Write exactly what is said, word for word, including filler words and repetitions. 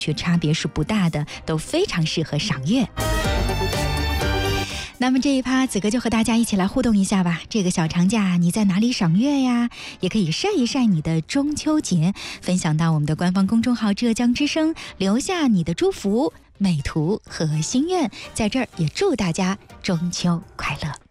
却差别是不大的，都非常适合赏月。那么这一趴子哥就和大家一起来互动一下吧，这个小长假你在哪里赏月呀？也可以晒一晒你的中秋节，分享到我们的官方公众号浙江之声，留下你的祝福、美图和心愿，在这儿也祝大家中秋快乐。